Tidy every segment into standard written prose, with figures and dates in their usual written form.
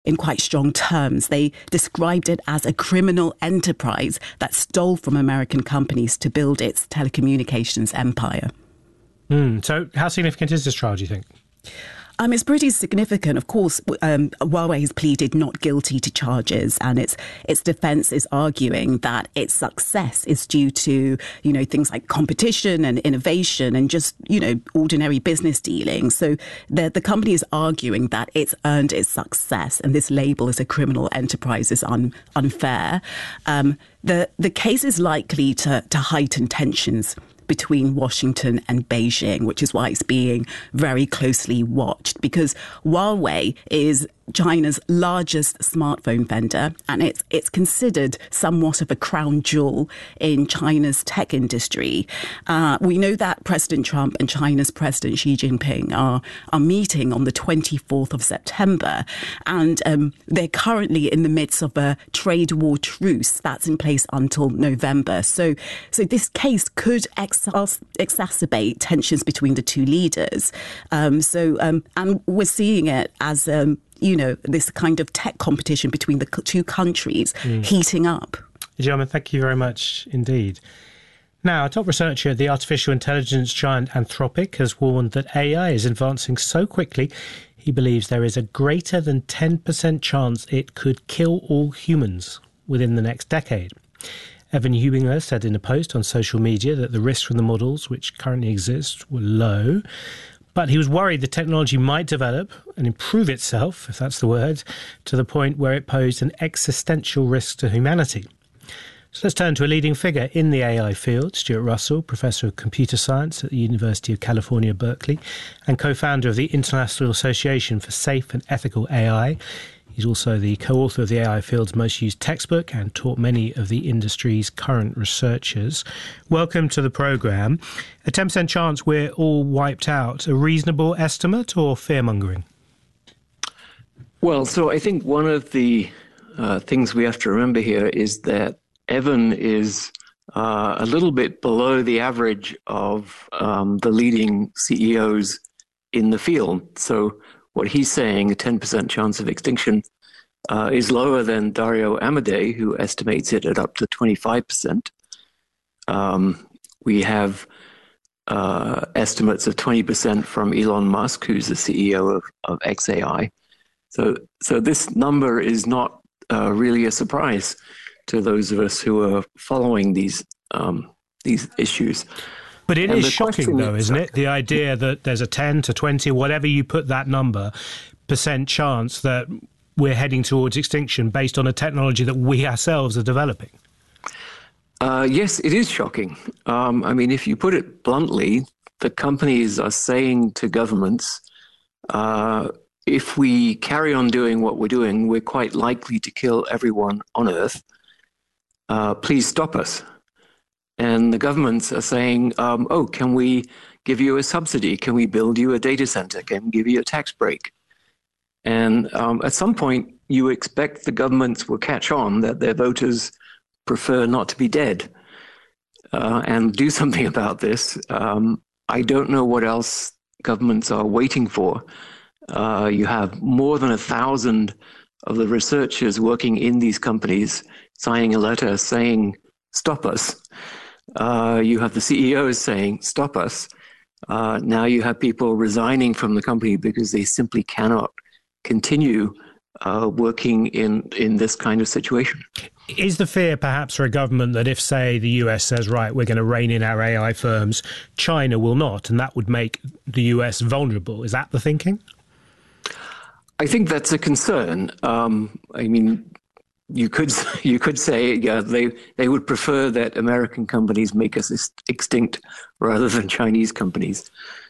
in quite strong terms. They described it as a criminal enterprise that stole from American companies to build its telecommunications empire. So how significant is this trial, do you think? It's pretty significant. Of course, Huawei has pleaded not guilty to charges, and its defense is arguing that its success is due to, things like competition and innovation and just, ordinary business dealings. So the company is arguing that it's earned its success, and this label as a criminal enterprise is unfair. The case is likely to heighten tensions between Washington and Beijing, which is why it's being very closely watched, because Huawei is China's largest smartphone vendor, and it's considered somewhat of a crown jewel in China's tech industry. We know that President Trump and China's President Xi Jinping are meeting on the 24th of September, and they're currently in the midst of a trade war truce that's in place until November. So this case could exacerbate tensions between the two leaders. And we're seeing it as this kind of tech competition between the two countries heating up. Ijeoma, thank you very much indeed. Now, a top researcher at the artificial intelligence giant Anthropic has warned that AI is advancing so quickly, he believes there is a greater than 10% chance it could kill all humans within the next decade. Evan Hubinger said in a post on social media that the risks from the models which currently exist were low, but he was worried the technology might develop and improve itself, if that's the word, to the point where it posed an existential risk to humanity. So let's turn to a leading figure in the AI field, Stuart Russell, Professor of Computer Science at the University of California, Berkeley, and co-founder of the International Association for Safe and Ethical AI. He's also the co-author of the AI field's most used textbook and taught many of the industry's current researchers. Welcome to the programme. A 10% chance we're all wiped out, a reasonable estimate or fear-mongering? Well, so I think one of the things we have to remember here is that Evan is a little bit below the average of the leading CEOs in the field. So what he's saying, a 10% chance of extinction, is lower than Dario Amodei, who estimates it at up to 25%. We have estimates of 20% from Elon Musk, who's the CEO of xAI. So this number is not really a surprise to those of us who are following these issues. But it is shocking, though, isn't it? The idea that there's a 10 to 20, whatever you put that number, percent chance that we're heading towards extinction based on a technology that we ourselves are developing. Yes, it is shocking. I mean, if you put it bluntly, the companies are saying to governments, if we carry on doing what we're doing, we're quite likely to kill everyone on Earth. Please stop us. And the governments are saying, can we give you a subsidy? Can we build you a data center? Can we give you a tax break? And at some point, you expect the governments will catch on that their voters prefer not to be dead and do something about this. I don't know what else governments are waiting for. You have more than 1,000 of the researchers working in these companies signing a letter saying, stop us. You have the CEOs saying, stop us. Now you have people resigning from the company because they simply cannot continue working in this kind of situation. Is the fear perhaps for a government that if, say, the US says, right, we're going to rein in our AI firms, China will not, and that would make the US vulnerable? Is that the thinking? I think that's a concern. I mean, you could say, yeah, they would prefer that American companies make us extinct rather than Chinese companies.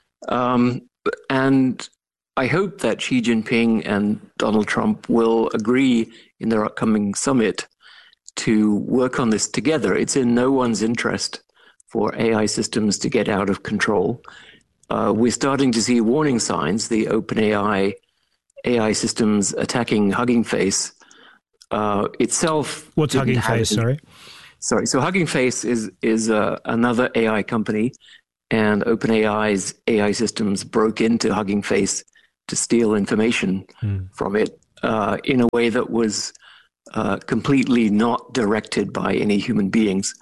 And I hope that Xi Jinping and Donald Trump will agree in their upcoming summit to work on this together. It's in no one's interest for AI systems to get out of control. We're starting to see warning signs. The OpenAI AI systems attacking Hugging Face itself. What's Hugging Face? Sorry. So Hugging Face is another AI company, and OpenAI's AI systems broke into Hugging Face to steal information from it. in a way that was completely not directed by any human beings.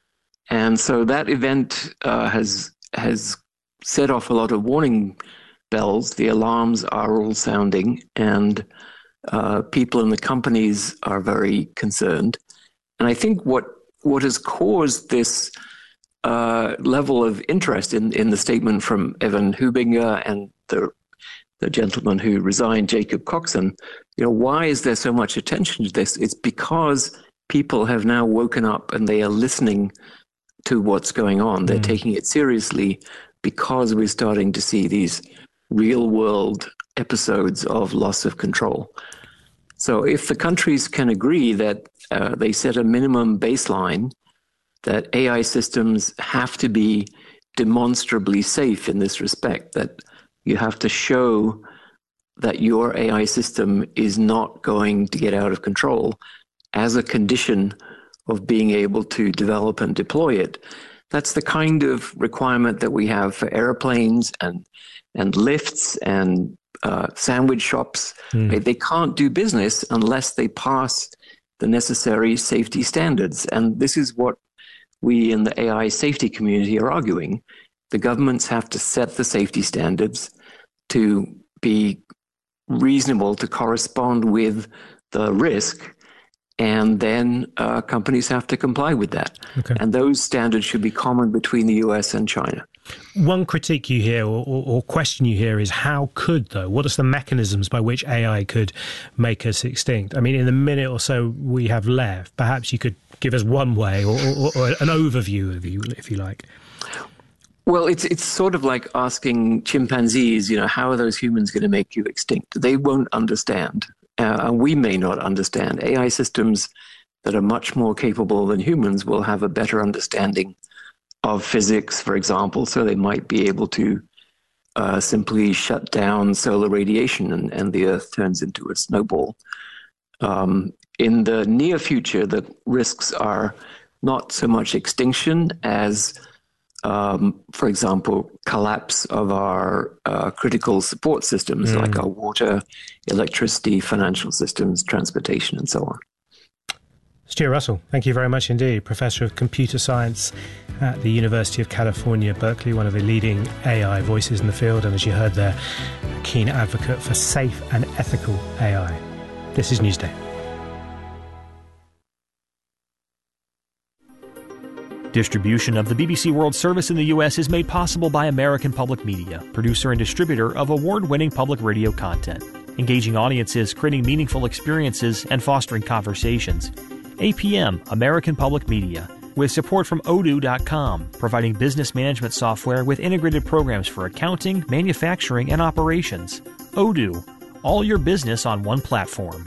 And so that event has set off a lot of warning bells. The alarms are all sounding, and people in the companies are very concerned. And I think what has caused this level of interest in the statement from Evan Hubinger and the gentleman who resigned, Jacob Coxon, why is there so much attention to this? It's because people have now woken up and they are listening to what's going on. They're taking it seriously because we're starting to see these real world episodes of loss of control. So if the countries can agree that they set a minimum baseline, that AI systems have to be demonstrably safe in this respect, that you have to show that your AI system is not going to get out of control as a condition of being able to develop and deploy it. That's the kind of requirement that we have for airplanes and lifts and sandwich shops. They can't do business unless they pass the necessary safety standards. And this is what we in the AI safety community are arguing. The governments have to set the safety standards to be reasonable, to correspond with the risk, and then companies have to comply with that. Okay. And those standards should be common between the US and China. One critique you hear or question you hear is how could, though? What are the mechanisms by which AI could make us extinct? I mean, in the minute or so we have left, perhaps you could give us one way or an overview, if you like. Well, it's sort of like asking chimpanzees, how are those humans going to make you extinct? They won't understand. And we may not understand. AI systems that are much more capable than humans will have a better understanding of physics, for example, so they might be able to simply shut down solar radiation and the Earth turns into a snowball. In the near future, the risks are not so much extinction as, for example, collapse of our critical support systems like our water, electricity, financial systems, transportation, and so on. Stuart Russell, thank you very much indeed. Professor of Computer Science at the University of California, Berkeley, one of the leading AI voices in the field, and as you heard there, a keen advocate for safe and ethical AI. This is Newsday. Distribution of the BBC World Service in the U.S. is made possible by American Public Media, producer and distributor of award-winning public radio content, engaging audiences, creating meaningful experiences, and fostering conversations. APM, American Public Media, with support from Odoo.com, providing business management software with integrated programs for accounting, manufacturing, and operations. Odoo, all your business on one platform.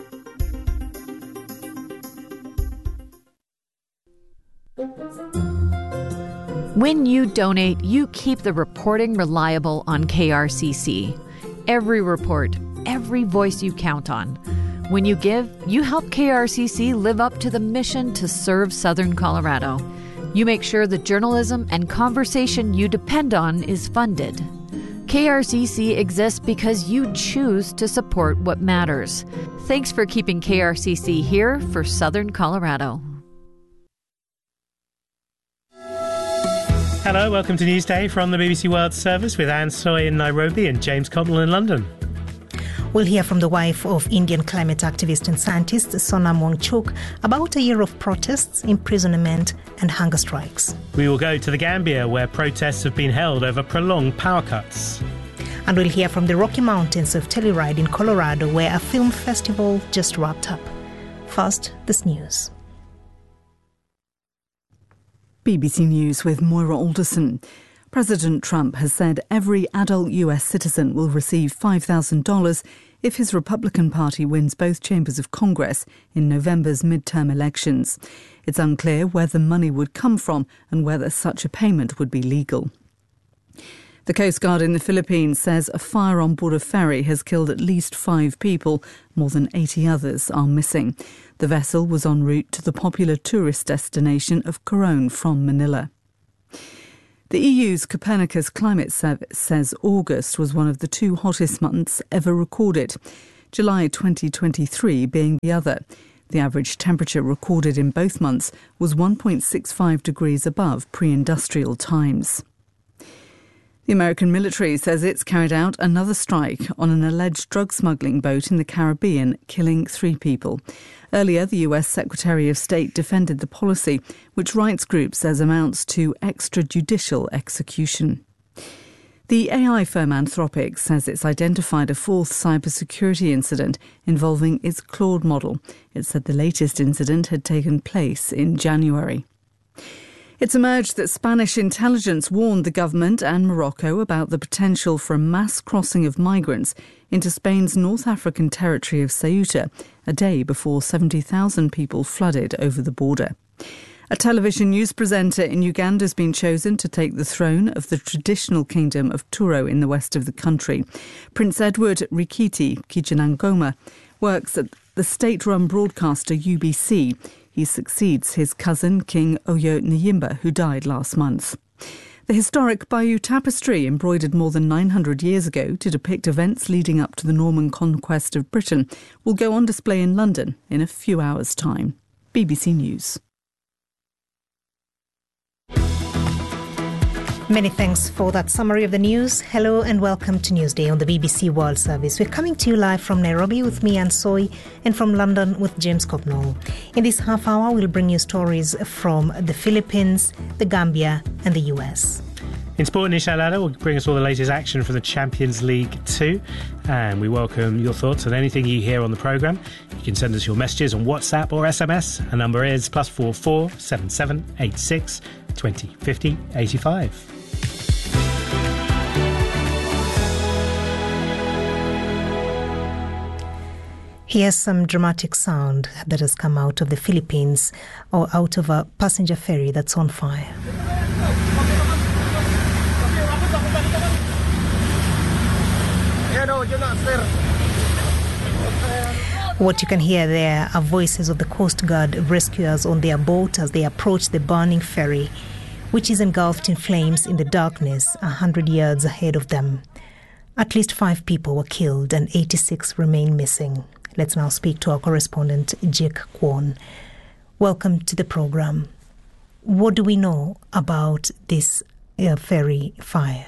When you donate, you keep the reporting reliable on KRCC. Every report, every voice you count on. When you give, you help KRCC live up to the mission to serve Southern Colorado. You make sure the journalism and conversation you depend on is funded. KRCC exists because you choose to support what matters. Thanks for keeping KRCC here for Southern Colorado. Hello, welcome to Newsday from the BBC World Service with Anne Soy in Nairobi and James Cotnell in London. We'll hear from the wife of Indian climate activist and scientist Sonam Wangchuk about a year of protests, imprisonment and hunger strikes. We will go to the Gambia, where protests have been held over prolonged power cuts. And we'll hear from the Rocky Mountains of Telluride in Colorado, where a film festival just wrapped up. First, this news. BBC News with Moira Alderson. President Trump has said every adult US citizen will receive $5,000 if his Republican Party wins both chambers of Congress in November's midterm elections. It's unclear where the money would come from and whether such a payment would be legal. The Coast Guard in the Philippines says a fire on board a ferry has killed at least 5 people. More than 80 others are missing. The vessel was en route to the popular tourist destination of Coron from Manila. The EU's Copernicus Climate Service says August was one of the 2 hottest months ever recorded. July 2023 being the other. The average temperature recorded in both months was 1.65 degrees above pre-industrial times. The American military says it's carried out another strike on an alleged drug smuggling boat in the Caribbean, killing 3 people. Earlier, the US Secretary of State defended the policy, which rights group says amounts to extrajudicial execution. The AI firm Anthropic says it's identified a 4th cybersecurity incident involving its Claude model. It said the latest incident had taken place in January. It's emerged that Spanish intelligence warned the government and Morocco about the potential for a mass crossing of migrants into Spain's North African territory of Ceuta, a day before 70,000 people flooded over the border. A television news presenter in Uganda has been chosen to take the throne of the traditional kingdom of Turo in the west of the country. Prince Edward Rikiti Kijanangoma works at the state-run broadcaster UBC. He succeeds his cousin, King Oyo Nyimba, who died last month. The historic Bayeux Tapestry, embroidered more than 900 years ago to depict events leading up to the Norman conquest of Britain, will go on display in London in a few hours' time. BBC News. Many thanks for that summary of the news. Hello and welcome to Newsday on the BBC World Service. We're coming to you live from Nairobi with me, Anne Soy, and from London with James Copnall. In this half hour, we'll bring you stories from the Philippines, the Gambia and the US. In sport, Nisha Lada will bring us all the latest action from the Champions League 2. And we welcome your thoughts on anything you hear on the programme. You can send us your messages on WhatsApp or SMS. The number is +44 77 86 20 50 85. Here's some dramatic sound that has come out of the Philippines, or out of a passenger ferry that's on fire. What you can hear there are voices of the Coast Guard rescuers on their boat as they approach the burning ferry, which is engulfed in flames in the darkness 100 yards ahead of them. At least 5 people were killed and 86 remain missing. Let's now speak to our correspondent, Jake Kwon. Welcome to the program. What do we know about this ferry fire?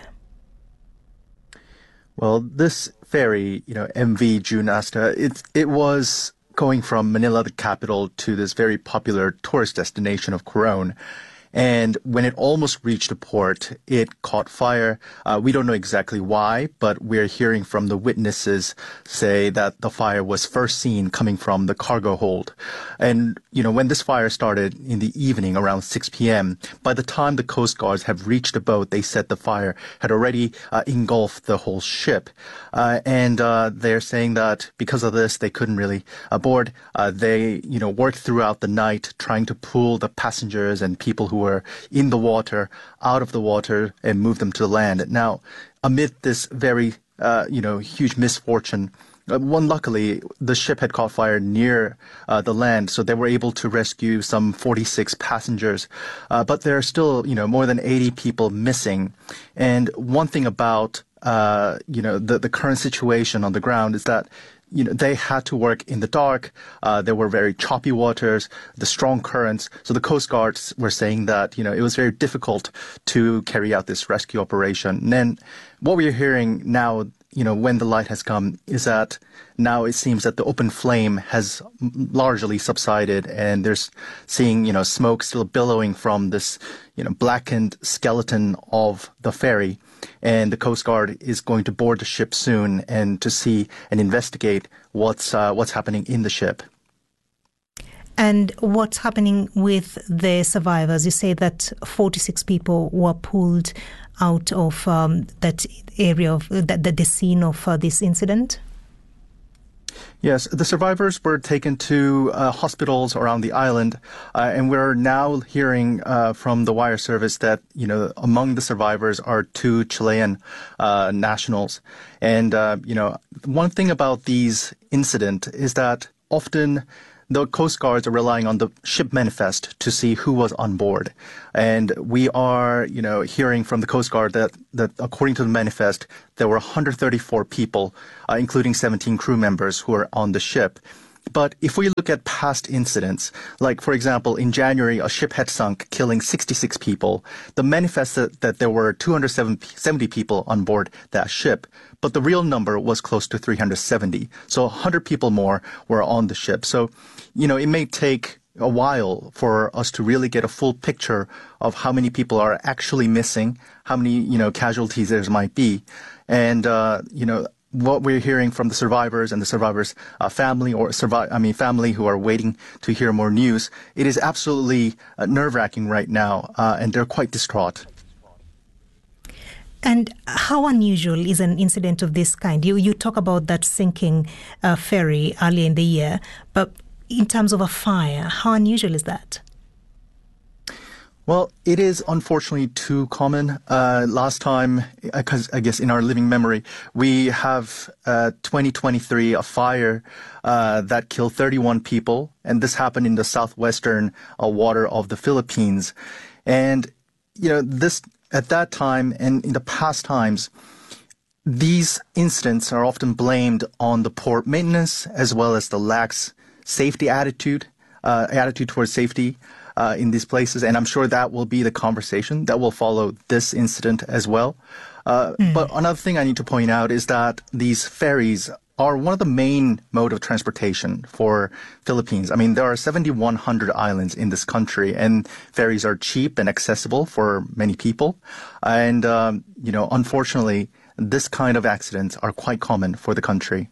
Well, this ferry, MV June Asta, it was going from Manila, the capital, to this very popular tourist destination of Coron. And when it almost reached the port, it caught fire. We don't know exactly why, but we're hearing from the witnesses say that the fire was first seen coming from the cargo hold. And, when this fire started in the evening around 6 p.m., by the time the Coast Guards have reached the boat, they said the fire had already engulfed the whole ship. And they're saying that because of this, they couldn't really board. They, worked throughout the night trying to pull the passengers and people who were in the water out of the water and move them to the land. Now, amid this very, huge misfortune, luckily, the ship had caught fire near the land, so they were able to rescue some 46 passengers. But there are still, more than 80 people missing. And one thing about, the current situation on the ground is that they had to work in the dark. There were very choppy waters, the strong currents. So the Coast Guards were saying that, it was very difficult to carry out this rescue operation. And then what we're hearing now, when the light has come, is that now it seems that the open flame has largely subsided and there's seeing, smoke still billowing from this, blackened skeleton of the ferry. And the Coast Guard is going to board the ship soon and to see and investigate what's happening in the ship. And what's happening with the survivors? You say that 46 people were pulled out of that area of the scene of this incident? Yes, the survivors were taken to hospitals around the island, and we're now hearing from the wire service that, among the survivors are 2 Chilean nationals. And, one thing about these incidents is that often the Coast Guards are relying on the ship manifest to see who was on board. And we are, hearing from the Coast Guard that according to the manifest, there were 134 people, including 17 crew members who were on the ship. But if we look at past incidents, like, for example, in January, a ship had sunk, killing 66 people. The manifest said that there were 270 people on board that ship, but the real number was close to 370. So 100 people more were on the ship. So, it may take a while for us to really get a full picture of how many people are actually missing, how many, casualties there might be. And, what we're hearing from the survivors and the survivors' family family who are waiting to hear more news, it is absolutely nerve-wracking right now, and they're quite distraught. And how unusual is an incident of this kind? You talk about that sinking ferry earlier in the year, but in terms of a fire, how unusual is that? Well, it is unfortunately too common. Last time, because I guess in our living memory, we have 2023, a fire that killed 31 people, and this happened in the southwestern water of the Philippines. And, this at that time and in the past times, these incidents are often blamed on the poor maintenance as well as the lax safety attitude towards safety in these places. And I'm sure that will be the conversation that will follow this incident as well. But another thing I need to point out is that these ferries are one of the main mode of transportation for Philippines. I mean, there are 7,100 islands in this country, and ferries are cheap and accessible for many people. And, unfortunately, this kind of accidents are quite common for the country.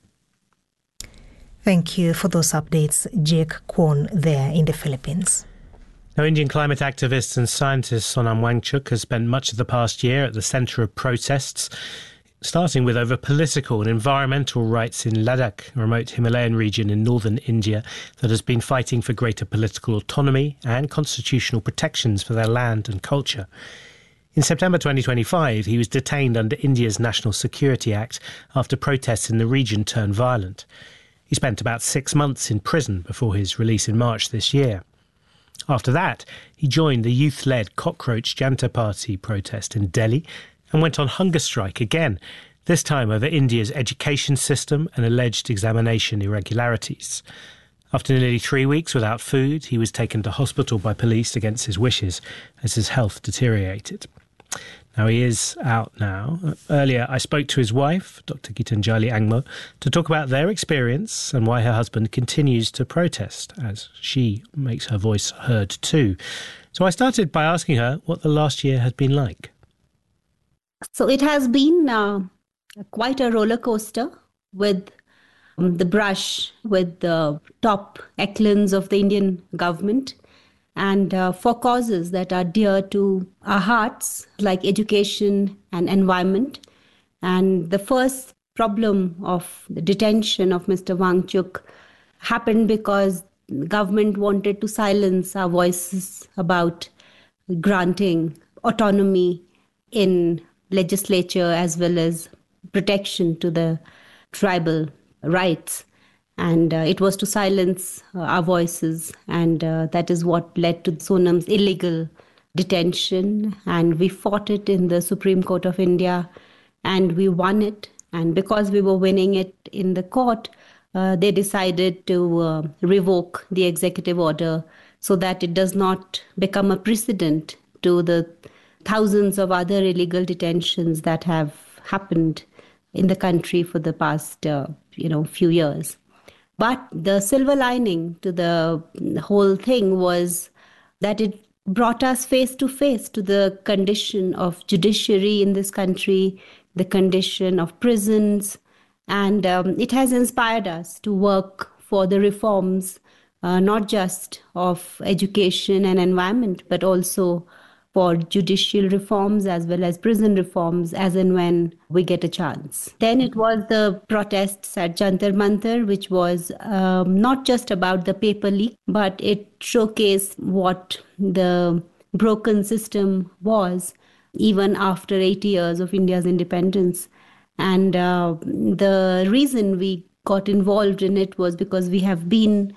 Thank you for those updates, Jake Kwon there in the Philippines. Now, Indian climate activist and scientist Sonam Wangchuk has spent much of the past year at the centre of protests, starting with over political and environmental rights in Ladakh, a remote Himalayan region in northern India that has been fighting for greater political autonomy and constitutional protections for their land and culture. In September 2025, he was detained under India's National Security Act after protests in the region turned violent. He spent about 6 months in prison before his release in March this year. After that, he joined the youth-led Cockroach Janta Party protest in Delhi and went on hunger strike again, this time over India's education system and alleged examination irregularities. After nearly 3 weeks without food, he was taken to hospital by police against his wishes as his health deteriorated. Now, he is out now. Earlier, I spoke to his wife, Dr. Gitanjali Angmo, to talk about their experience and why her husband continues to protest, as she makes her voice heard too. So I started by asking her what the last year has been like. So it has been quite a roller coaster with the brush with the top echelons of the Indian government, and for causes that are dear to our hearts, like education and environment. And the first problem of the detention of Mr. Wangchuk happened because the government wanted to silence our voices about granting autonomy in legislature as well as protection to the tribal rights. And it was to silence our voices, and that is what led to Sonam's illegal detention. And we fought it in the Supreme Court of India, and we won it. And because we were winning it in the court, they decided to revoke the executive order so that it does not become a precedent to the thousands of other illegal detentions that have happened in the country for the past, few years. But the silver lining to the whole thing was that it brought us face to face to the condition of judiciary in this country, the condition of prisons, and it has inspired us to work for the reforms, not just of education and environment, but also for judicial reforms as well as prison reforms as and when we get a chance. Then it was the protests at Jantar Mantar, which was not just about the paper leak, but it showcased what the broken system was even after 80 years of India's independence. And the reason we got involved in it was because we have been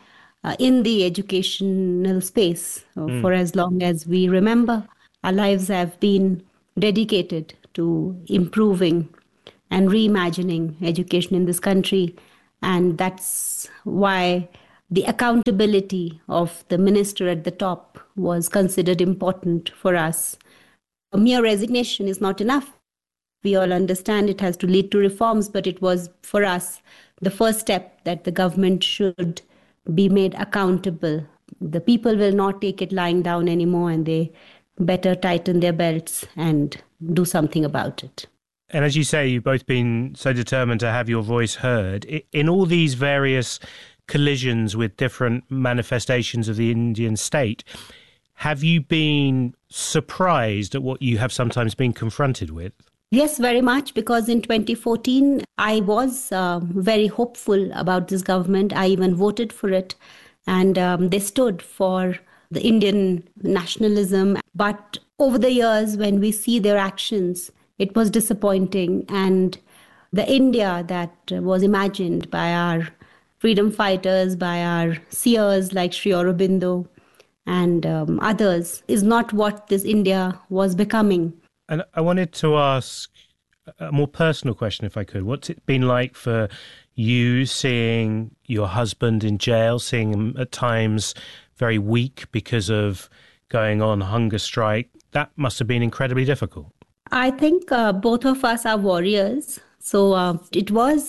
in the educational space for as long as we remember. Our lives have been dedicated to improving and reimagining education in this country. And that's why the accountability of the minister at the top was considered important for us. A mere resignation is not enough. We all understand it has to lead to reforms, but it was for us the first step that the government should be made accountable. The people will not take it lying down anymore, and they better tighten their belts and do something about it. And as you say, you've both been so determined to have your voice heard. In all these various collisions with different manifestations of the Indian state, have you been surprised at what you have sometimes been confronted with? Yes, very much, because in 2014, I was very hopeful about this government. I even voted for it, and they stood for the Indian nationalism. But over the years, when we see their actions, it was disappointing. And the India that was imagined by our freedom fighters, by our seers like Sri Aurobindo and others, is not what this India was becoming. And I wanted to ask a more personal question, if I could. What's it been like for you seeing your husband in jail, seeing him at times very weak because of going on hunger strike? That must have been incredibly difficult. I think both of us are warriors. So it was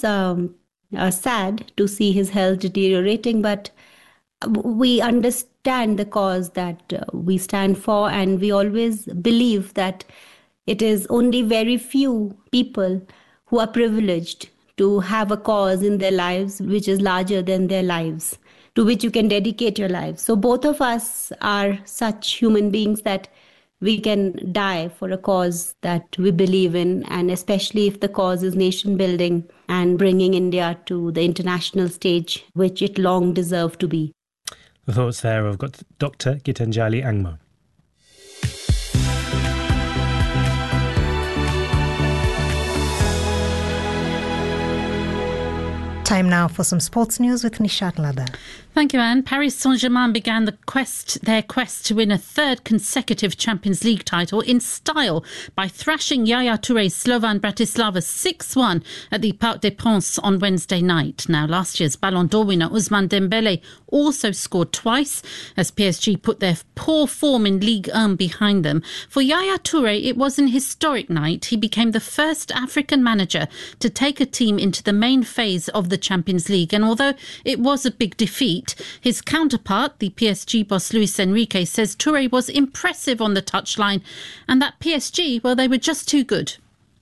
sad to see his health deteriorating, but we understand the cause that we stand for, and we always believe that it is only very few people who are privileged to have a cause in their lives which is larger than their lives, to which you can dedicate your lives. So both of us are such human beings that we can die for a cause that we believe in, and especially if the cause is nation building and bringing India to the international stage, which it long deserved to be. The thoughts there. I've got Dr. Gitanjali Angmo. Time now for some sports news with Nishat Lada. Thank you, Anne. Paris Saint-Germain began their quest to win a third consecutive Champions League title in style by thrashing Yaya Touré's Slovan Bratislava 6-1 at the Parc des Princes on Wednesday night. Now, last year's Ballon d'Or winner Ousmane Dembélé also scored twice as PSG put their poor form in Ligue 1 behind them. For Yaya Touré, it was an historic night. He became the first African manager to take a team into the main phase of the Champions League. And although it was a big defeat, his counterpart, the PSG boss Luis Enrique, says Touré was impressive on the touchline and that PSG, well, they were just too good.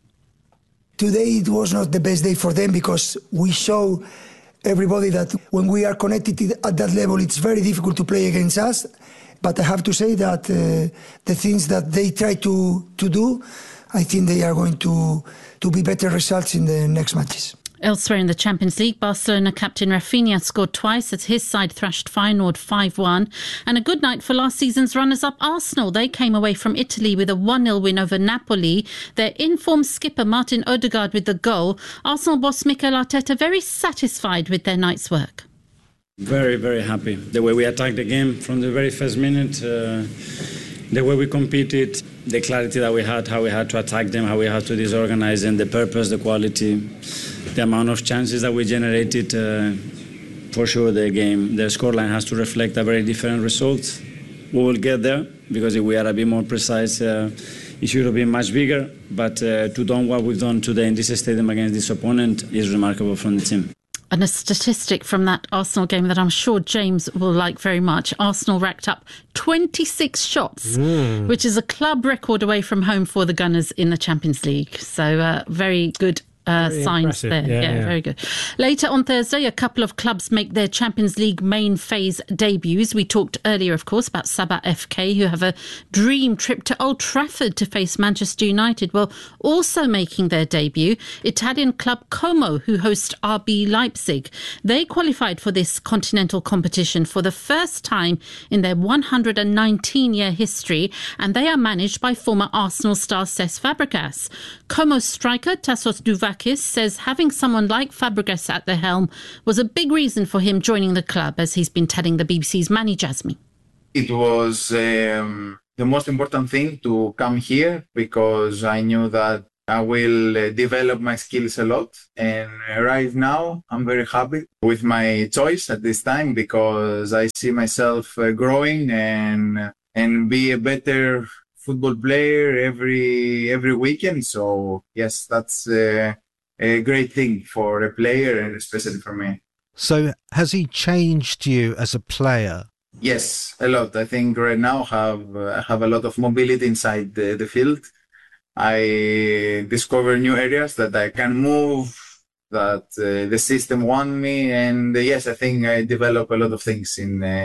Today it was not the best day for them because we show everybody that when we are connected at that level, it's very difficult to play against us. But I have to say that the things that they try to do, I think they are going to be better results in the next matches. Elsewhere in the Champions League, Barcelona captain Rafinha scored twice as his side thrashed Feyenoord 5-1. And a good night for last season's runners-up Arsenal. They came away from Italy with a 1-0 win over Napoli. Their informed skipper Martin Odegaard with the goal. Arsenal boss Mikel Arteta very satisfied with their night's work. Very, very happy. The way we attacked the game from the very first minute, the way we competed, the clarity that we had, how we had to attack them, how we had to disorganize them, the purpose, the quality, the amount of chances that we generated. For sure, the scoreline has to reflect a very different result. We will get there because if we are a bit more precise, it should have been much bigger. But to do what we've done today in this stadium against this opponent is remarkable from the team. And a statistic from that Arsenal game that I'm sure James will like very much. Arsenal racked up 26 shots, which is a club record away from home for the Gunners in the Champions League. So very good signs there. Yeah, very good. Later on Thursday, a couple of clubs make their Champions League main phase debuts. We talked earlier, of course, about Sabah FK, who have a dream trip to Old Trafford to face Manchester United. Well, also making their debut, Italian club Como, who host RB Leipzig. They qualified for this continental competition for the first time in their 119-year history, and they are managed by former Arsenal star Cesc Fabregas. Como striker Tassos Duvac Duvakis says having someone like Fabregas at the helm was a big reason for him joining the club, as he's been telling the BBC's Mani Jasmi. It was the most important thing to come here because I knew that I will develop my skills a lot. And right now, I'm very happy with my choice at this time because I see myself growing and be a better football player every weekend. So yes, that's a great thing for a player and especially for me. So has he changed you as a player? Yes, a lot. I think right now I have a lot of mobility inside the field. I discover new areas that I can move, that the system wants me. And yes, I think I develop a lot of things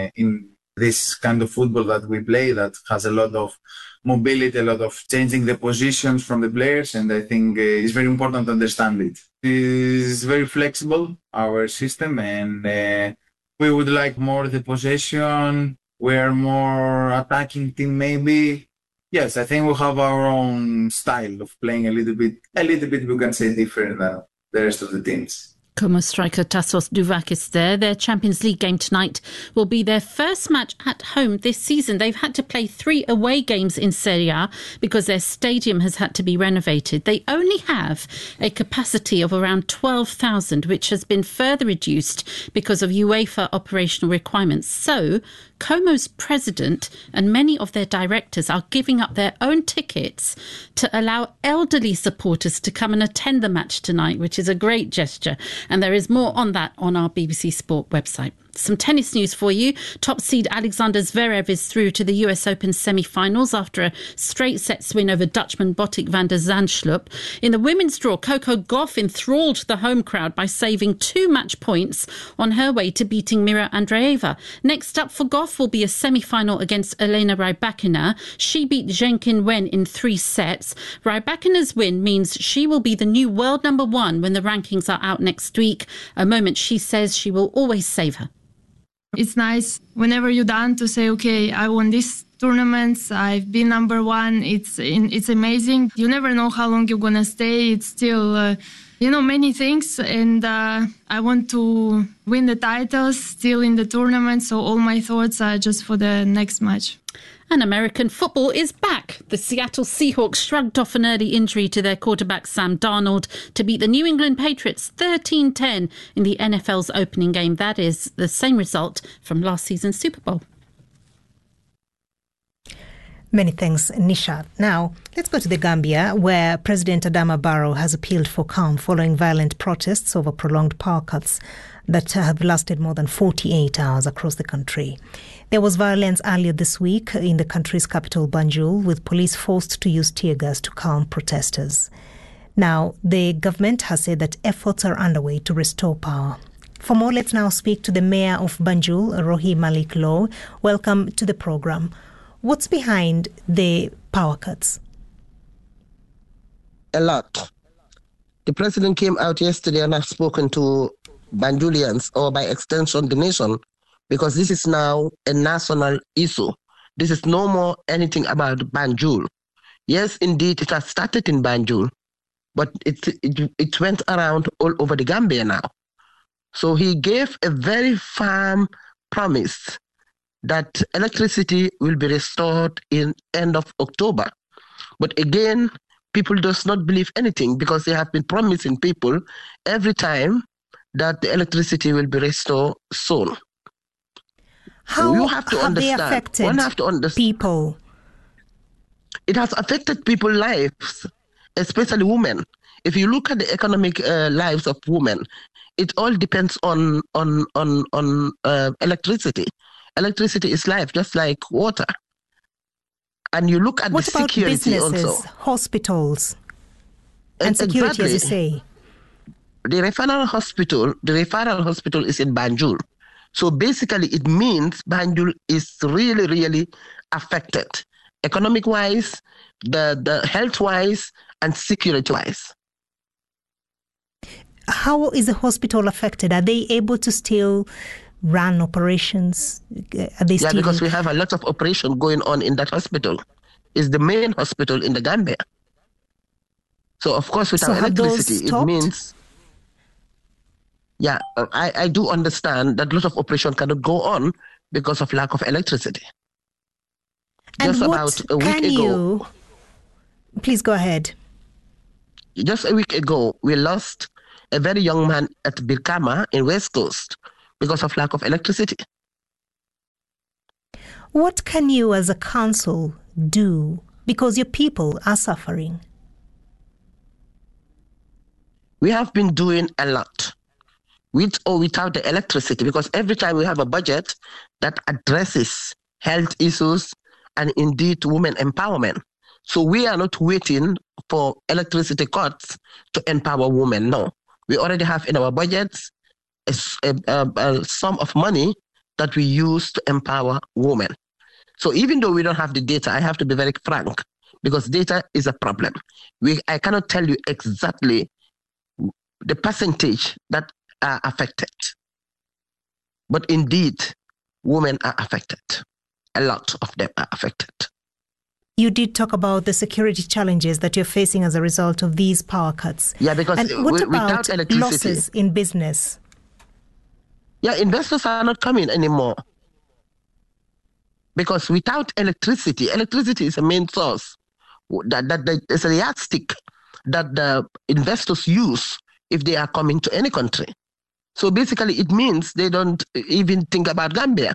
in this kind of football that we play that has a lot of mobility, a lot of changing the positions from the players. And I think it's very important to understand it. It's very flexible, our system, and we would like more the possession. We're more attacking team, maybe. Yes, I think we have our own style of playing a little bit, we can say, different than the rest of the teams. Como striker Tassos Duvakis there. Their Champions League game tonight will be their first match at home this season. They've had to play 3 away games in Serie A because their stadium has had to be renovated. They only have a capacity of around 12,000, which has been further reduced because of UEFA operational requirements. So Como's president and many of their directors are giving up their own tickets to allow elderly supporters to come and attend the match tonight, which is a great gesture. And there is more on that on our BBC Sport website. Some tennis news for you. Top seed Alexander Zverev is through to the US Open semi-finals after a straight sets win over Dutchman Botic van der Zandschulp. In the women's draw, Coco Gauff enthralled the home crowd by saving 2 match points on her way to beating Mira Andreeva. Next up for Gauff will be a semi-final against Elena Rybakina. She beat Zheng Qinwen in 3 sets. Rybakina's win means she will be the new world number 1 when the rankings are out next week, a moment she says she will always savour. It's nice whenever you're done to say, okay, I won this tournament, I've been number 1. It's amazing. You never know how long you're going to stay. It's still, many things. And I want to win the titles still in the tournament. So all my thoughts are just for the next match. And American football is back. The Seattle Seahawks shrugged off an early injury to their quarterback Sam Darnold to beat the New England Patriots 13-10 in the NFL's opening game. That is the same result from last season's Super Bowl. Many thanks, Nisha. Now, let's go to the Gambia, where President Adama Barrow has appealed for calm following violent protests over prolonged power cuts that have lasted more than 48 hours across the country. There was violence earlier this week in the country's capital, Banjul, with police forced to use tear gas to calm protesters. Now, the government has said that efforts are underway to restore power. For more, let's now speak to the mayor of Banjul, Rohi Malik Low. Welcome to the program. What's behind the power cuts? A lot. The president came out yesterday and has spoken to Banjulians, or by extension the nation, because this is now a national issue. This is no more anything about Banjul. Yes, indeed, it has started in Banjul, but it went around all over the Gambia now. So he gave a very firm promise that electricity will be restored in end of October. But again, people does not believe anything because they have been promising people every time that the electricity will be restored soon. How you have to understand. They affected one have to understand people? It has affected people's lives, especially women. If you look at the economic lives of women, it all depends on electricity. Electricity is life, just like water. And you look at what the about security businesses, also. Hospitals, and security, as you say. The referral hospital is in Banjul. So basically it means Banjul is really, really affected, economic-wise, the health-wise, and security-wise. How is the hospital affected? Are they able to still run operations? Are they still... because we have a lot of operation going on in that hospital. It's the main hospital in the Gambia. So, of course, without electricity, it means... Yeah, I do understand that a lot of operation cannot go on because of lack of electricity. And just about a week ago... Please go ahead. Just a week ago, we lost a very young man at Birkama in West Coast because of lack of electricity. What can you as a council do because your people are suffering? We have been doing a lot, with or without the electricity, because every time we have a budget that addresses health issues and indeed women empowerment. So we are not waiting for electricity cuts to empower women. No, we already have in our budgets a sum of money that we use to empower women. So even though we don't have the data, I have to be very frank, because data is a problem. I cannot tell you exactly the percentage that are affected. But indeed, women are affected. A lot of them are affected. You did talk about the security challenges that you're facing as a result of these power cuts. Yeah, because and what about without electricity, losses in business? Yeah, investors are not coming anymore. Because without electricity is a main source. That is a yardstick that the investors use if they are coming to any country. So basically, it means they don't even think about Gambia.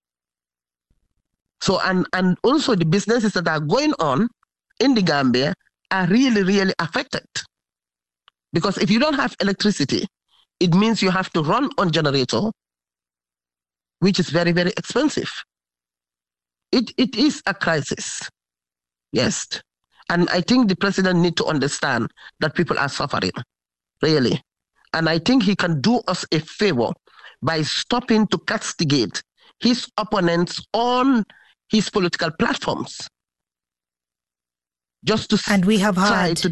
So, and also the businesses that are going on in the Gambia are really, really affected. Because if you don't have electricity, it means you have to run on generator, which is very, very expensive. It is a crisis. Yes. And I think the president needs to understand that people are suffering, really. And I think he can do us a favor by stopping to castigate his opponents on his political platforms. Just to try to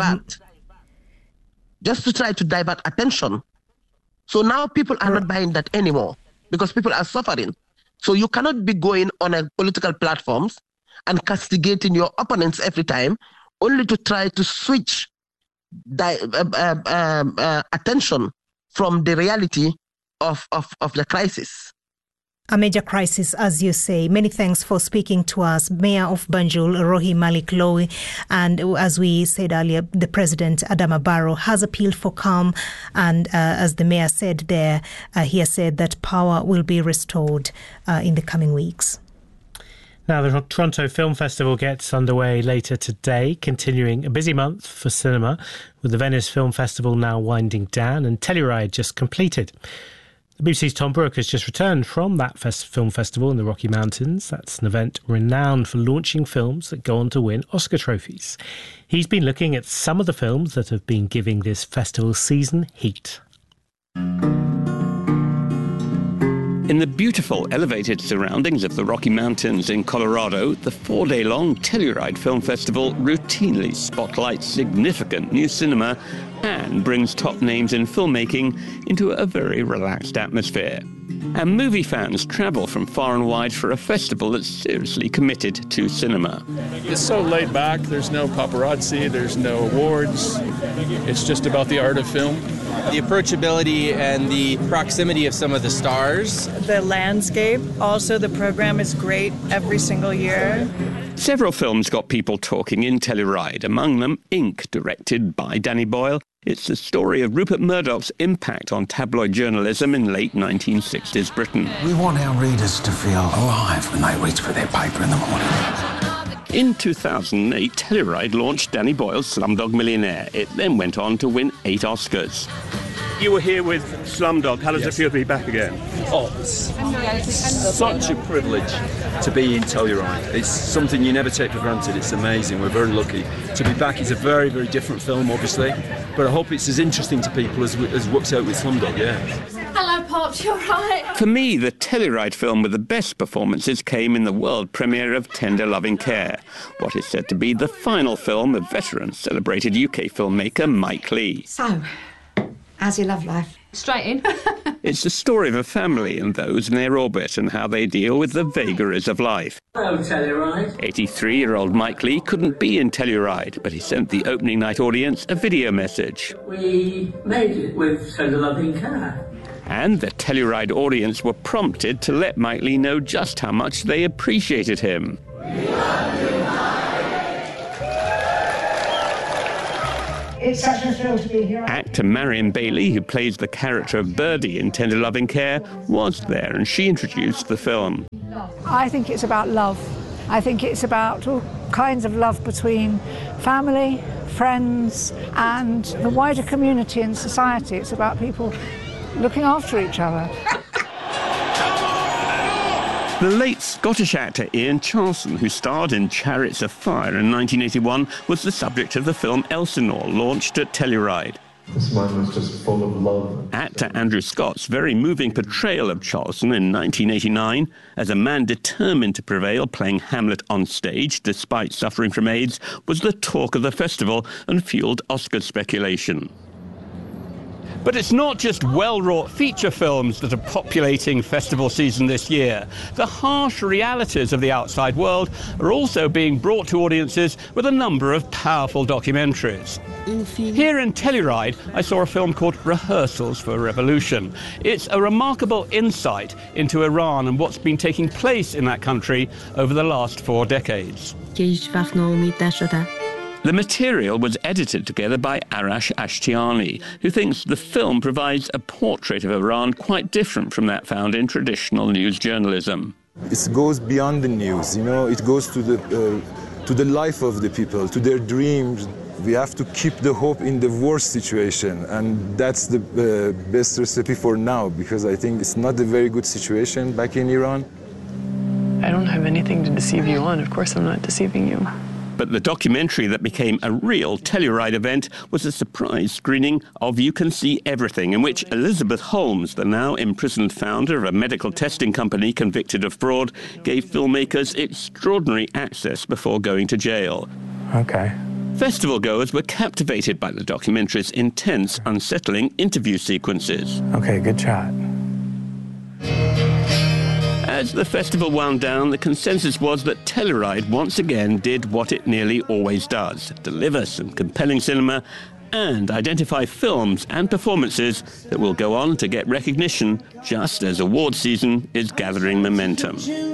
divert attention. So now people are not buying that anymore because people are suffering. So you cannot be going on a political platforms and castigating your opponents every time, only to try to switch attention from the reality of the crisis. A major crisis, as you say. Many thanks for speaking to us, Mayor of Banjul, Rohey Malick Lowe. And as we said earlier, the President, Adama Barrow, has appealed for calm. And as the Mayor said there, he has said that power will be restored in the coming weeks. Now, the Toronto Film Festival gets underway later today, continuing a busy month for cinema, with the Venice Film Festival now winding down and Telluride just completed. The BBC's Tom Brooke has just returned from that film festival in the Rocky Mountains. That's an event renowned for launching films that go on to win Oscar trophies. He's been looking at some of the films that have been giving this festival season heat. In the beautiful elevated surroundings of the Rocky Mountains in Colorado, the 4-day-long Telluride Film Festival routinely spotlights significant new cinema and brings top names in filmmaking into a very relaxed atmosphere. And movie fans travel from far and wide for a festival that's seriously committed to cinema. It's so laid back, there's no paparazzi, there's no awards, it's just about the art of film. The approachability and the proximity of some of the stars. The landscape, also the program is great every single year. Several films got people talking in Telluride, among them Ink, directed by Danny Boyle. It's the story of Rupert Murdoch's impact on tabloid journalism in late 1960s Britain. We want our readers to feel alive when they reach for their paper in the morning. In 2008, Telluride launched Danny Boyle's Slumdog Millionaire. It then went on to win 8 Oscars. You were here with Slumdog. How does it feel to be back again? Oh, it's such a privilege to be in Telluride. It's something you never take for granted. It's amazing. We're very lucky to be back. It's a very, very different film, obviously, but I hope it's as interesting to people as works out with Slumdog, yeah. Hello, Pops, you're right. For me, the Telluride film with the best performances came in the world premiere of Tender Loving Care, what is said to be the final film of veteran celebrated UK filmmaker Mike Leigh. So, how's your love life? Straight in. It's the story of a family and those in their orbit and how they deal with the vagaries of life. Hello, Telluride. 83-year-old Mike Leigh couldn't be in Telluride, but he sent the opening night audience a video message. We made it with So Loving Care. And the Telluride audience were prompted to let Mike Leigh know just how much they appreciated him. It's such a thrill to be here. Actor Marion Bailey, who plays the character of Birdie in Tender Loving Care, was there, and she introduced the film. I think it's about love. I think it's about all kinds of love between family, friends, and the wider community and society. It's about people looking after each other. The late Scottish actor Ian Charleson, who starred in Chariots of Fire in 1981, was the subject of the film Elsinore, launched at Telluride. This man was just full of love. Actor Andrew Scott's very moving portrayal of Charleson in 1989, as a man determined to prevail playing Hamlet on stage despite suffering from AIDS, was the talk of the festival and fueled Oscar speculation. But it's not just well-wrought feature films that are populating festival season this year. The harsh realities of the outside world are also being brought to audiences with a number of powerful documentaries. Here in Telluride, I saw a film called Rehearsals for Revolution. It's a remarkable insight into Iran and what's been taking place in that country over the last 4 decades. The material was edited together by Arash Ashtiani, who thinks the film provides a portrait of Iran quite different from that found in traditional news journalism. It goes beyond the news, it goes to the life of the people, to their dreams. We have to keep the hope in the worst situation, and that's the best recipe for now, because I think it's not a very good situation back in Iran. I don't have anything to deceive you on. Of course I'm not deceiving you. But the documentary that became a real Telluride event was a surprise screening of You Can See Everything, in which Elizabeth Holmes, the now imprisoned founder of a medical testing company convicted of fraud, gave filmmakers extraordinary access before going to jail. Okay. Festival goers were captivated by the documentary's intense, unsettling interview sequences. Okay, good shot. As the festival wound down, the consensus was that Telluride once again did what it nearly always does: deliver some compelling cinema and identify films and performances that will go on to get recognition just as award season is gathering momentum.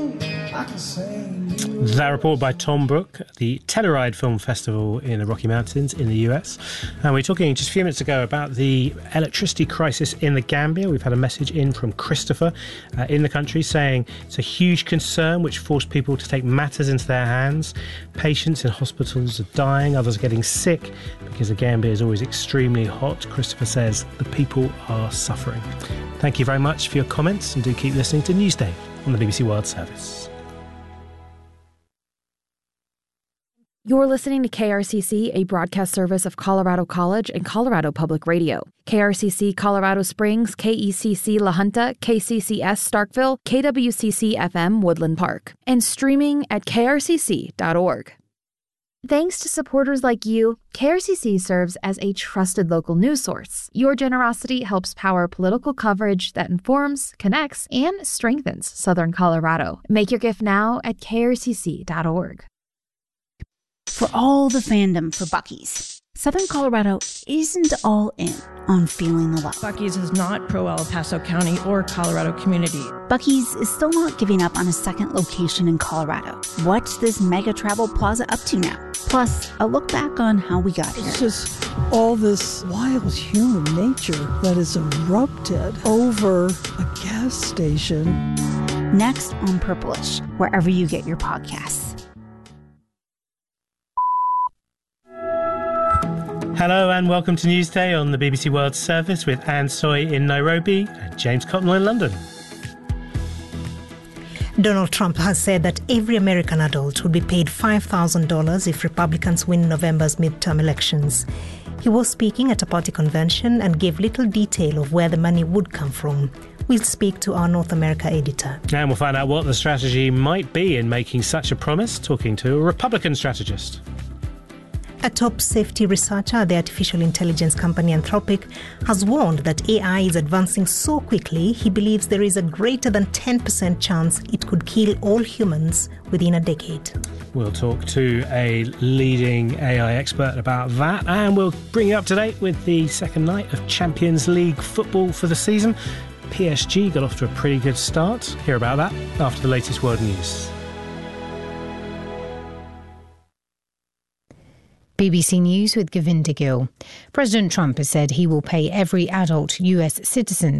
That report by Tom Brook, the Telluride Film Festival in the Rocky Mountains in the US. And we're talking just a few minutes ago about the electricity crisis in the Gambia. We've had a message in from Christopher in the country saying it's a huge concern which forced people to take matters into their hands. Patients in hospitals are dying, others are getting sick because the Gambia is always extremely hot. Christopher says the people are suffering. Thank you very much for your comments, and do keep listening to Newsday on the BBC World Service. You're listening to KRCC, a broadcast service of Colorado College and Colorado Public Radio. KRCC Colorado Springs, KECC La Junta, KCCS Starkville, KWCC FM Woodland Park, and streaming at krcc.org. Thanks to supporters like you, KRCC serves as a trusted local news source. Your generosity helps power political coverage that informs, connects, and strengthens Southern Colorado. Make your gift now at krcc.org. For all the fandom for Buc-ee's, Southern Colorado isn't all in on feeling the love. Buc-ee's is not pro-El Paso County or Colorado community. Buc-ee's is still not giving up on a second location in Colorado. What's this mega travel plaza up to now? Plus, a look back on how we got here. It's just all this wild human nature that has erupted over a gas station. Next on Purplish, wherever you get your podcasts. Hello and welcome to Newsday on the BBC World Service with Anne Soy in Nairobi and James Cotnell in London. Donald Trump has said that every American adult will be paid $5,000 if Republicans win November's midterm elections. He was speaking at a party convention and gave little detail of where the money would come from. We'll speak to our North America editor. And we'll find out what the strategy might be in making such a promise, talking to a Republican strategist. A top safety researcher at the artificial intelligence company Anthropic has warned that AI is advancing so quickly he believes there is a greater than 10% chance it could kill all humans within a decade. We'll talk to a leading AI expert about that, and we'll bring you up to date with the second night of Champions League football for the season. PSG got off to a pretty good start. Hear about that after the latest world news. BBC News with Govinda Gill. President Trump has said he will pay every adult US citizen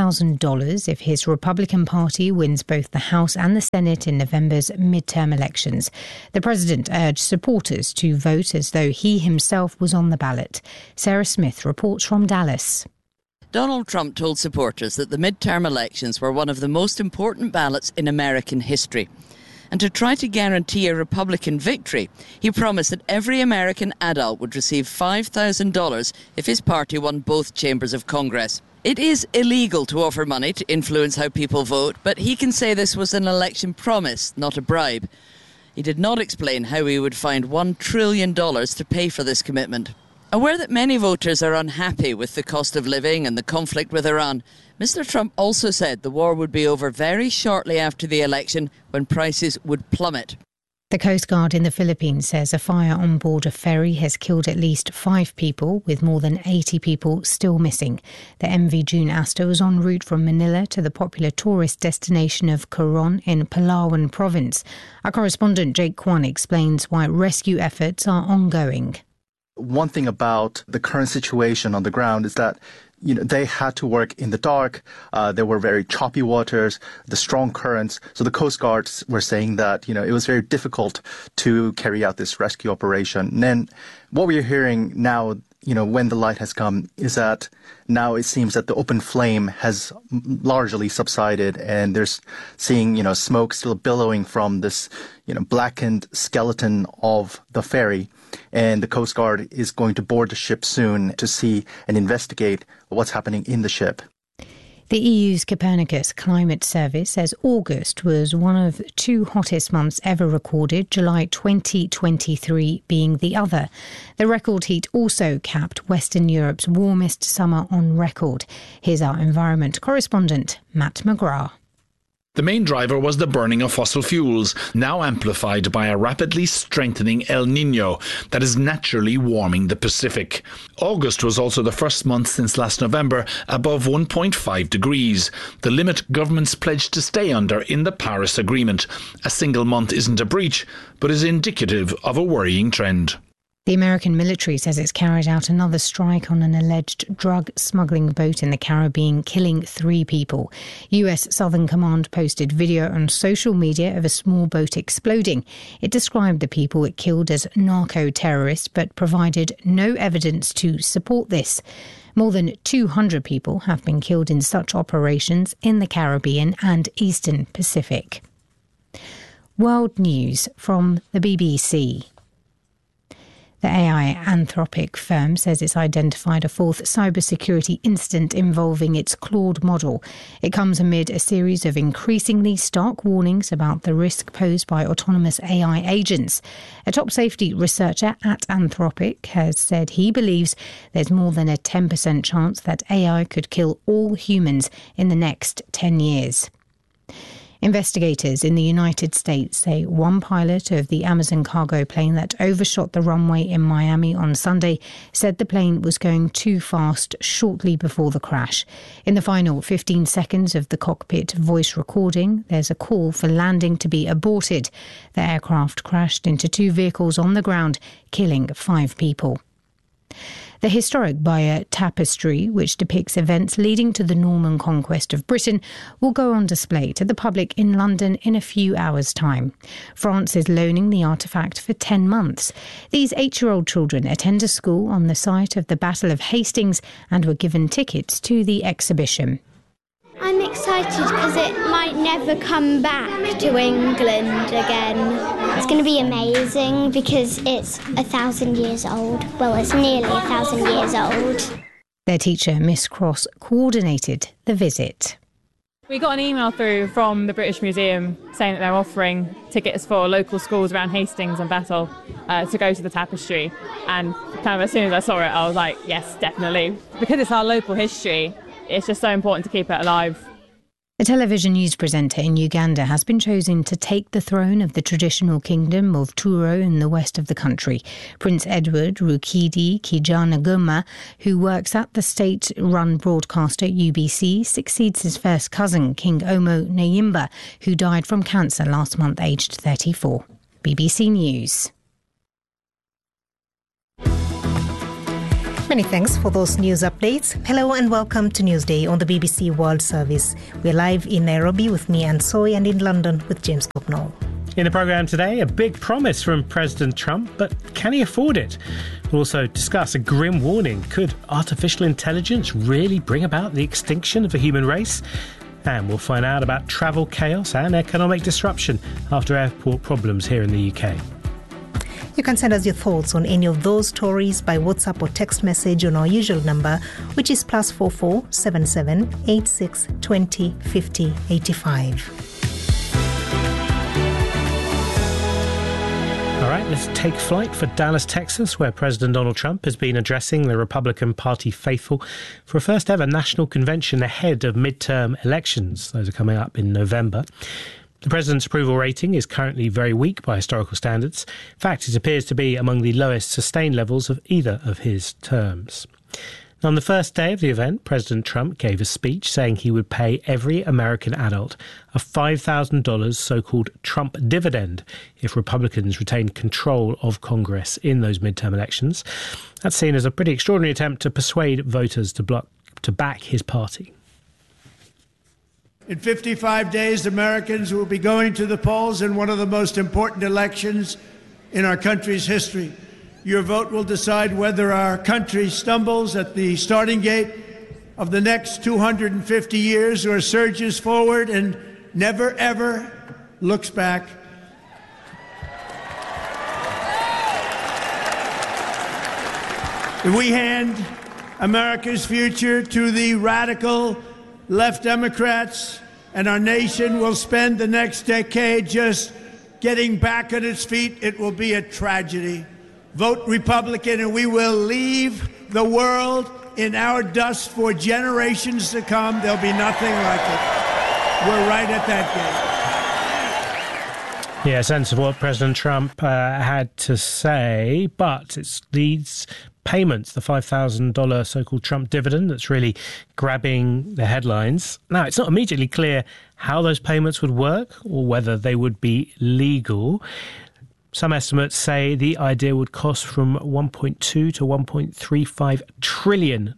$5,000 if his Republican Party wins both the House and the Senate in November's midterm elections. The president urged supporters to vote as though he himself was on the ballot. Sarah Smith reports from Dallas. Donald Trump told supporters that the midterm elections were one of the most important ballots in American history. And to try to guarantee a Republican victory, he promised that every American adult would receive $5,000 if his party won both chambers of Congress. It is illegal to offer money to influence how people vote, but he can say this was an election promise, not a bribe. He did not explain how he would find $1 trillion to pay for this commitment. Aware that many voters are unhappy with the cost of living and the conflict with Iran, Mr. Trump also said the war would be over very shortly after the election, when prices would plummet. The Coast Guard in the Philippines says a fire on board a ferry has killed at least 5 people, with more than 80 people still missing. The MV June Asta was en route from Manila to the popular tourist destination of Coron in Palawan province. Our correspondent Jake Kwan explains why rescue efforts are ongoing. One thing about the current situation on the ground is that they had to work in the dark. There were very choppy waters, the strong currents. So the Coast Guards were saying that, it was very difficult to carry out this rescue operation. And then what we're hearing now, when the light has come, is that now it seems that the open flame has largely subsided, and there's seeing, smoke still billowing from this, blackened skeleton of the ferry. And the Coast Guard is going to board the ship soon to see and investigate what's happening in the ship. The EU's Copernicus Climate Service says August was one of 2 hottest months ever recorded, July 2023 being the other. The record heat also capped Western Europe's warmest summer on record. Here's our environment correspondent, Matt McGrath. The main driver was the burning of fossil fuels, now amplified by a rapidly strengthening El Niño that is naturally warming the Pacific. August was also the first month since last November above 1.5 degrees, the limit governments pledged to stay under in the Paris Agreement. A single month isn't a breach, but is indicative of a worrying trend. The American military says it's carried out another strike on an alleged drug smuggling boat in the Caribbean, killing 3 people. US Southern Command posted video on social media of a small boat exploding. It described the people it killed as narco-terrorists, but provided no evidence to support this. More than 200 people have been killed in such operations in the Caribbean and Eastern Pacific. World news from the BBC. The AI Anthropic firm says it's identified a 4th cybersecurity incident involving its Claude model. It comes amid a series of increasingly stark warnings about the risk posed by autonomous AI agents. A top safety researcher at Anthropic has said he believes there's more than a 10% chance that AI could kill all humans in the next 10 years. Investigators in the United States say one pilot of the Amazon cargo plane that overshot the runway in Miami on Sunday said the plane was going too fast shortly before the crash. In the final 15 seconds of the cockpit voice recording, there's a call for landing to be aborted. The aircraft crashed into 2 vehicles on the ground, killing 5 people. The historic Bayeux Tapestry, which depicts events leading to the Norman conquest of Britain, will go on display to the public in London in a few hours' time. France is loaning the artefact for 10 months. These 8-year-old children attend a school on the site of the Battle of Hastings and were given tickets to the exhibition. I'm excited because it might never come back to England again. It's going to be amazing because it's 1,000 years old. Well, it's nearly 1,000 years old. Their teacher, Miss Cross, coordinated the visit. We got an email through from the British Museum saying that they're offering tickets for local schools around Hastings and Bethel to go to the tapestry. And kind of as soon as I saw it, I was like, yes, definitely. Because it's our local history, it's just so important to keep it alive. A television news presenter in Uganda has been chosen to take the throne of the traditional kingdom of Turo in the west of the country. Prince Edward Rukidi Kijana-Goma, who works at the state-run broadcaster UBC, succeeds his first cousin, King Omo Nayimba, who died from cancer last month, aged 34. BBC News. Many thanks for those news updates. Hello and welcome to Newsday on the BBC World Service. We're live in Nairobi with me, Anne Soy, and in London with James Cocknell. In the programme today, a big promise from President Trump, but can he afford it? We'll also discuss a grim warning. Could artificial intelligence really bring about the extinction of the human race? And we'll find out about travel chaos and economic disruption after airport problems here in the UK. You can send us your thoughts on any of those stories by WhatsApp or text message on our usual number, which is +44 77 86 20 50 85. All right, let's take flight for Dallas, Texas, where President Donald Trump has been addressing the Republican Party faithful for a first ever national convention ahead of midterm elections. Those are coming up in November. The president's approval rating is currently very weak by historical standards. In fact, it appears to be among the lowest sustained levels of either of his terms. On the first day of the event, President Trump gave a speech saying he would pay every American adult a $5,000 so-called Trump dividend if Republicans retain control of Congress in those midterm elections. That's seen as a pretty extraordinary attempt to persuade voters to back his party. In 55 days, Americans will be going to the polls in one of the most important elections in our country's history. Your vote will decide whether our country stumbles at the starting gate of the next 250 years or surges forward and never, ever looks back. If we hand America's future to the radical left Democrats, and our nation will spend the next decade just getting back on its feet, it will be a tragedy. Vote Republican and we will leave the world in our dust for generations to come. There'll be nothing like it. We're right at that gate. Yeah, a sense of what President Trump had to say, but it's these payments, the $5,000 so-called Trump dividend, that's really grabbing the headlines. Now, it's not immediately clear how those payments would work or whether they would be legal. Some estimates say the idea would cost from $1.2 to $1.35 trillion.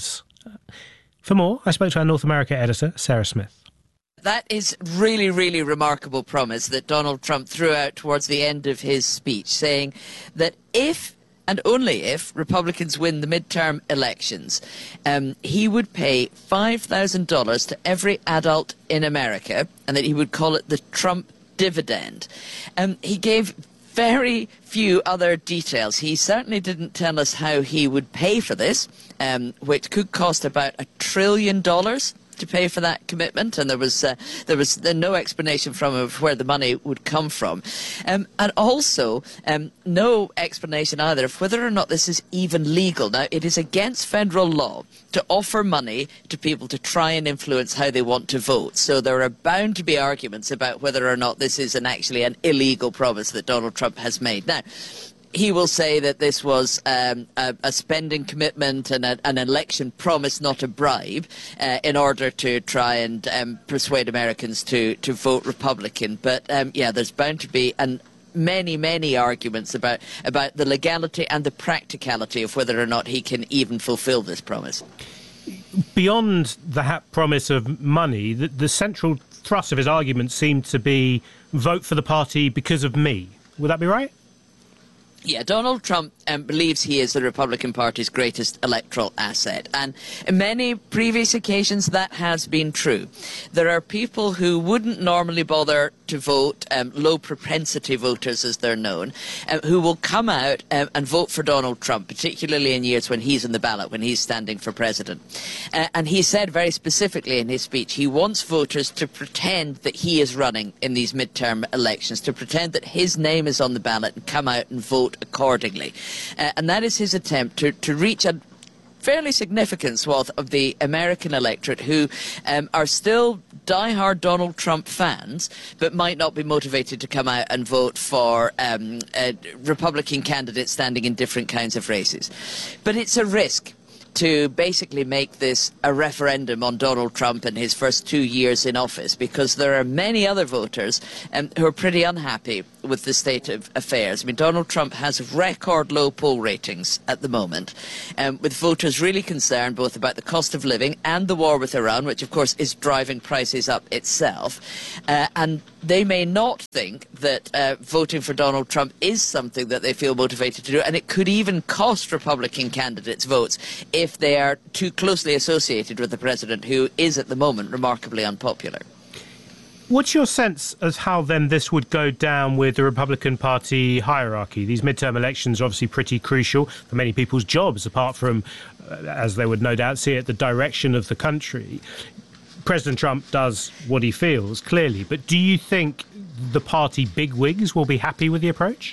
For more, I spoke to our North America editor, Sarah Smith. That is really, really remarkable promise that Donald Trump threw out towards the end of his speech, saying that if and only if Republicans win the midterm elections, he would pay $5,000 to every adult in America, and that he would call it the Trump dividend. He gave very few other details. He certainly didn't tell us how he would pay for this, which could cost about $1 trillion to pay for that commitment, and there was no explanation from him of where the money would come from, and also no explanation either of whether or not this is even legal. Now, it is against federal law to offer money to people to try and influence how they want to vote, so there are bound to be arguments about whether or not this is actually an illegal promise that Donald Trump has made. Now, he will say that this was a spending commitment and an election promise, not a bribe, in order to try and persuade Americans to vote Republican. But yeah, there's bound to be many arguments about the legality and the practicality of whether or not he can even fulfill this promise. Beyond the promise of money, the central thrust of his argument seemed to be vote for the party because of me. Would that be right? Yeah, Donald Trump believes he is the Republican Party's greatest electoral asset. And in many previous occasions, that has been true. There are people who wouldn't normally bother to vote, low propensity voters as they're known, who will come out and vote for Donald Trump, particularly in years when he's in the ballot, when he's standing for president. And he said very specifically in his speech, he wants voters to pretend that he is running in these midterm elections, to pretend that his name is on the ballot and come out and vote accordingly. And that is his attempt to reach a fairly significant swath of the American electorate who are still die-hard Donald Trump fans, but might not be motivated to come out and vote for Republican candidates standing in different kinds of races. But it's a risk to basically make this a referendum on Donald Trump in his first 2 years in office, because there are many other voters who are pretty unhappy with the state of affairs. I mean, Donald Trump has record low poll ratings at the moment, with voters really concerned both about the cost of living and the war with Iran, which of course is driving prices up itself. And they may not think that voting for Donald Trump is something that they feel motivated to do, and it could even cost Republican candidates votes if they are too closely associated with the president, who is at the moment remarkably unpopular. What's your sense as how then this would go down with the Republican Party hierarchy? These midterm elections are obviously pretty crucial for many people's jobs, apart from, as they would no doubt see it, the direction of the country. President Trump does what he feels, clearly, but do you think the party bigwigs will be happy with the approach?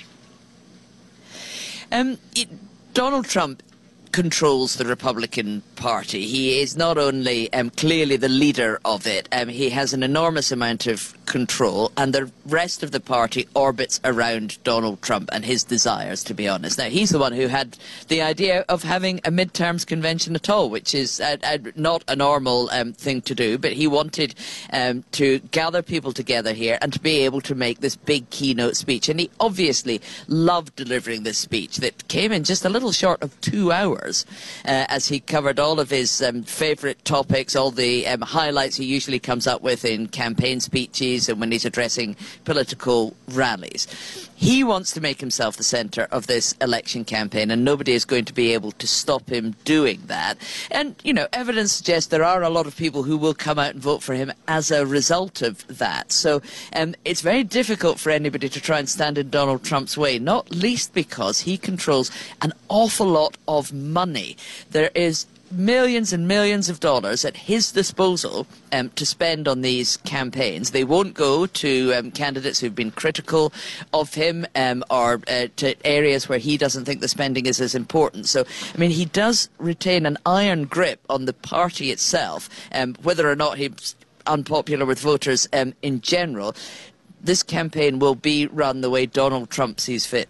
Donald Trump controls the Republican Party. He is not only clearly the leader of it, he has an enormous amount of control, and the rest of the party orbits around Donald Trump and his desires, to be honest. Now, he's the one who had the idea of having a midterms convention at all, which is not a normal thing to do, but he wanted to gather people together here and to be able to make this big keynote speech. And he obviously loved delivering this speech that came in just a little short of 2 hours, as he covered all of his favourite topics, all the highlights he usually comes up with in campaign speeches and when he's addressing political rallies. He wants to make himself the centre of this election campaign, and nobody is going to be able to stop him doing that. And, you know, evidence suggests there are a lot of people who will come out and vote for him as a result of that. So it's very difficult for anybody to try and stand in Donald Trump's way, not least because he controls an awful lot of money. There is millions and millions of dollars at his disposal to spend on these campaigns. They won't go to candidates who've been critical of him or to areas where he doesn't think the spending is as important. So, I mean, he does retain an iron grip on the party itself, whether or not he's unpopular with voters in general. This campaign will be run the way Donald Trump sees fit.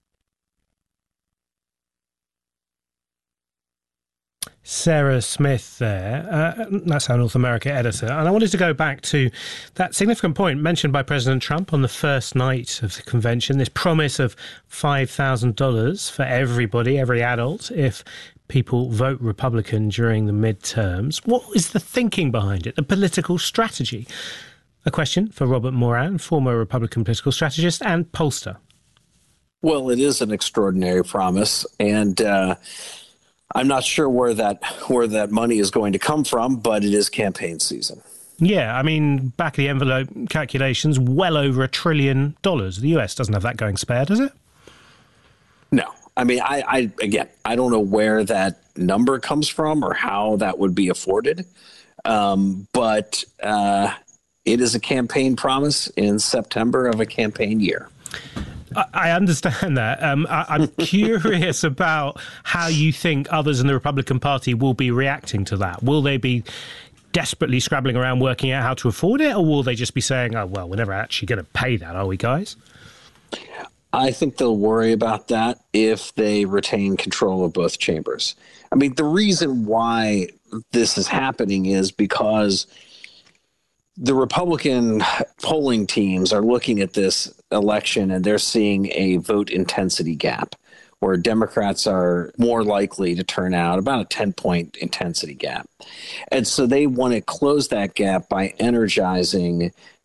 Sarah Smith there, that's our North America editor. And I wanted to go back to that significant point mentioned by President Trump on the first night of the convention, this promise of $5,000 for everybody, every adult, if people vote Republican during the midterms. What is the thinking behind it, the political strategy? A question for Robert Moran, former Republican political strategist and pollster. Well, it is an extraordinary promise, and I'm not sure where that money is going to come from, but it is campaign season. Yeah, I mean, back of the envelope calculations, well over $1 trillion. The US doesn't have that going spare, does it? No. I mean, I don't know where that number comes from or how that would be afforded. But it is a campaign promise in September of a campaign year. I understand that. I'm curious about how you think others in the Republican Party will be reacting to that. Will they be desperately scrabbling around working out how to afford it, or will they just be saying, oh, well, we're never actually going to pay that, are we, guys? I think they'll worry about that if they retain control of both chambers. I mean, the reason why this is happening is because the Republican polling teams are looking at this election and they're seeing a vote intensity gap where Democrats are more likely to turn out, about a 10-point intensity gap. And so they want to close that gap by energizing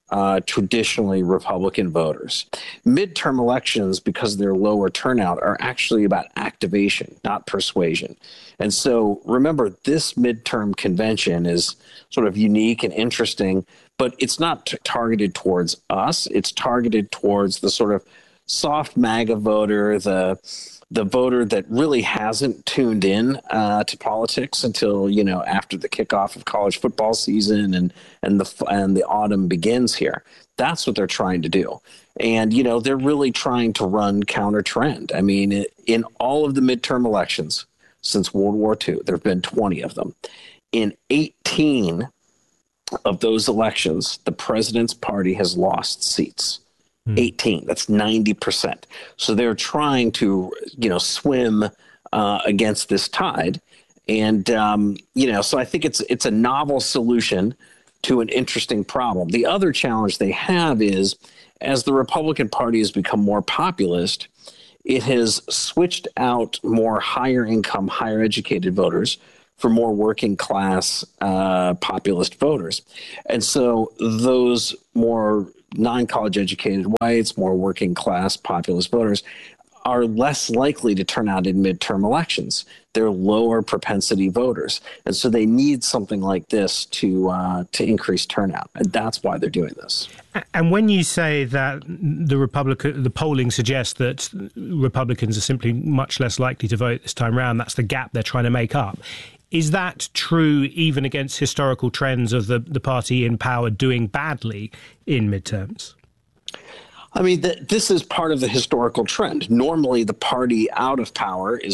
traditionally Republican voters. Midterm elections, because of their lower turnout, are actually about activation, not persuasion. And so remember, this midterm convention is sort of unique and interesting, but it's not targeted towards us. It's targeted towards the sort of soft MAGA voter, the voter that really hasn't tuned in to politics until, after the kickoff of college football season and the autumn begins here. That's what they're trying to do. And, they're really trying to run counter trend. I mean, in all of the midterm elections since World War II, there have been 20 of them. In 18 of those elections, the president's party has lost seats. 18, that's 90%. So they're trying to, swim against this tide. And, so I think it's a novel solution to an interesting problem. The other challenge they have is, as the Republican Party has become more populist, it has switched out more higher income, higher educated voters for more working class populist voters. And so those more non-college educated whites, more working class populist voters are less likely to turn out in midterm elections. They're lower propensity voters. And so they need something like this to increase turnout. And that's why they're doing this. And when you say that the polling suggests that Republicans are simply much less likely to vote this time around, that's the gap they're trying to make up. Is that true even against historical trends of the party in power doing badly in midterms? I mean, this is part of the historical trend. Normally, the party out of power is